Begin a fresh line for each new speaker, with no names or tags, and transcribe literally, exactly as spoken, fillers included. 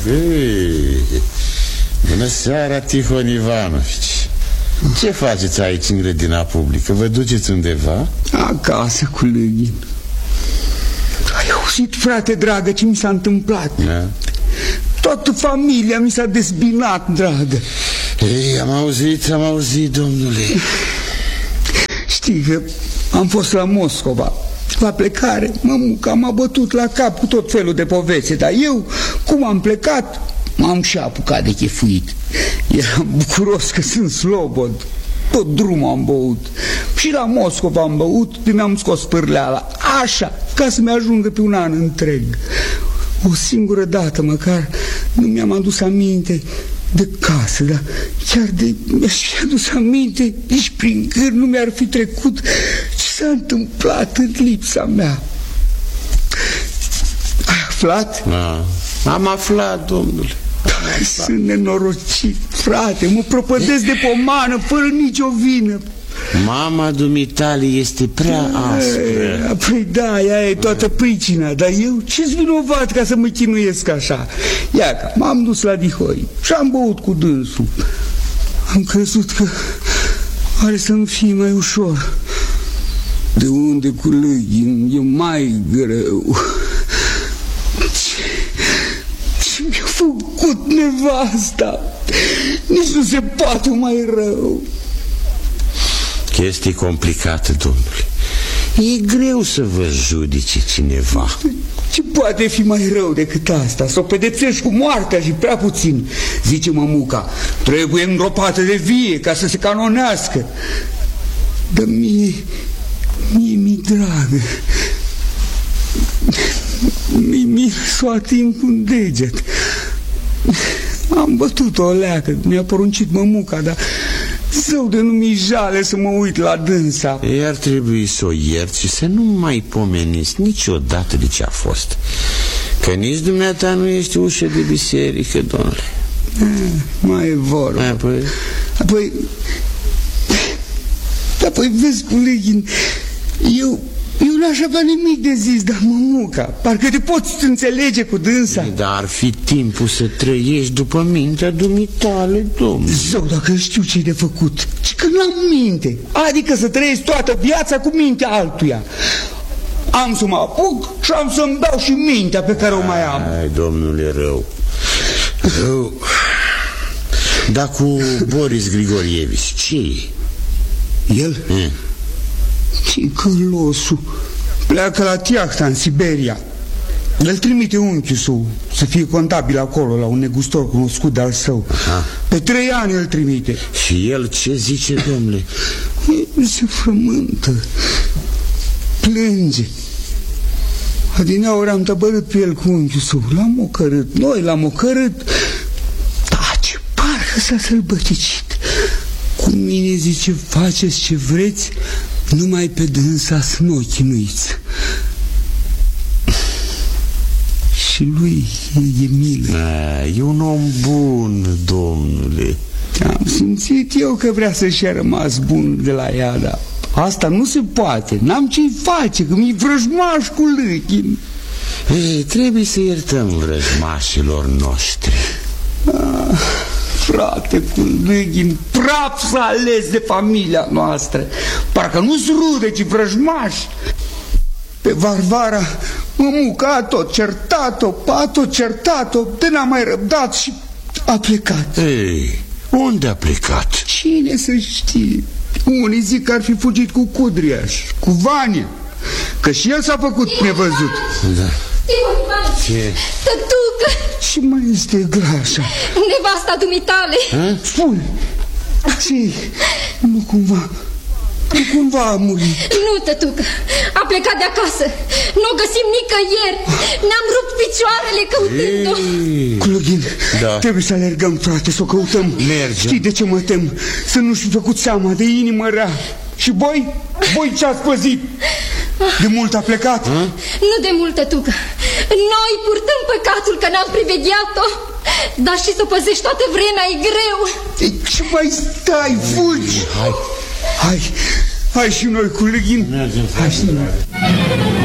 Ei, bună seara, Tihon Ivanovici. Ce faceți aici în grădina publică? Vă duceți undeva?
Acasă cu Lăghin. Ai auzit, frate dragă, ce mi s-a întâmplat?
Da.
Toată familia mi s-a dezbinat, dragă.
Ei, am auzit, am auzit, domnule.
Știi că am fost la Moscova. La plecare, mămuca m-a bătut la cap cu tot felul de poveste. Dar eu, cum am plecat, m-am și apucat de chefuit. Eram bucuros că sunt slobod. Tot drumul am băut. Și la Moscova am băut, când am scos pârleala. Așa, ca să-mi ajungă pe un an întreg. O singură dată măcar nu mi-am adus aminte de casă, dar chiar de mi-aș fi adus aminte, nici prin gând nu mi-ar fi trecut ce s-a întâmplat în lipsa mea. Ai aflat?
Da. Am aflat, domnule.
Sunt nenorocit, frate, mă propădesc de pomană fără nicio vină.
Mama dumitale este prea aspră.
Păi da, ea e toată pricina. Dar eu ce-s vinovat ca să mă chinuiesc așa? Iaca, m-am dus la Dihoi și am băut cu dânsul. Am crezut că are să-mi fie mai ușor. De unde cu Lăghin e mai greu. Ce, ce mi-a făcut nevasta? Nici nu se poate mai rău.
Chestii complicate, domnule. E greu să vă judice cineva.
Ce poate fi mai rău decât asta? Să o pedepsești cu moartea și prea puțin. Zice mămuca, trebuie îngropată de vie ca să se canonească. Dar mie, mie mi-e dragă. Mie mi s-o ating cu un deget. Am bătut o leacă, mi-a poruncit mămuca, dar zău de nu mi-i jale să mă uit la dânsa.
Ei, ar trebui să o ierți și să nu mai pomeniți niciodată de ce a fost. Că nici dumneata nu ești ușă de biserică, domnule.
A, mai e vorba.
Apoi...
Apoi... Apoi vezi, cu Lăghin, eu... Eu n-aș avea nimic de zis, dar mămuca, parcă te poți înțelege cu dânsa.
Dar ar fi timpul să trăiești după mintea dumitale, domnule.
Zău, dacă știu ce-i de făcut. Și că n-am minte. Adică să trăiesc toată viața cu mintea altuia. Am să mă apuc și am să-mi dau și mintea pe care o mai am.
Ai, domnule, rău. Rău. Dar cu Boris Grigorievici, ce e?
El?
Mm.
Ce călosul. Pleacă la Tiahta, în Siberia. Îl trimite unchiul său să fie contabil acolo, la un negustor cunoscut de-al său. Aha. Pe trei ani îl trimite.
Și el ce zice, domnule?
Se frământă, plânge. Adineauri am tăbărât pe el cu unchiul său. L-am ocărât, noi l-am ocărât. Taci, parcă s-a sălbăticit. Cu mine zice, faceți ce vreți, numai pe dânsa să nu o chinuiți. Și lui e, e milă.
A, e un om bun, domnule.
Am simțit eu că vrea să-și a rămas bun de la ea, dar asta nu se poate. N-am ce-i face, că mi-i vrăjmaș cu Lăghin.
Ei, trebuie să iertăm vrăjmașilor noștri.
Ah, frate, cu Lăghin, praf s-a ales de familia noastră. Parcă nu-s rude, ci vrăjmași. Pe Varvara, mămuca a tot certat-o, a tot certat-o, de n-a mai răbdat și a plecat.
Ei, unde a plecat?
Cine să știe? Unii zic că ar fi fugit cu Cudriaș, cu Vania, că și el s-a făcut nevăzut.
Da. Ce?
Tătucă!
Și mai este Glașa,
nevasta dumitale.
spune, ce? Nu cumva, nu cumva a murit?
Nu, tătucă, a plecat de acasă. Nu o găsim nicăieri. Ne-am rupt picioarele căutând-o.
Cu Lăghin,
da.
Trebuie să alergăm, frate, să o căutăm.
Mergem.
Știi de ce mă tem? Să nu și făcut seama de inimă rea. Și voi? Voi ce-ați păzit? De mult a plecat?
Ha?
Nu de mult, tătucă. Noi purtăm păcatul că n-am privegheat-o. Dar și să o păzești toată vremea e greu.
E, ce mai stai? Fugi!
Hai.
Hai, hai și noi cu Lăghin.
Mergem.
Hai și noi.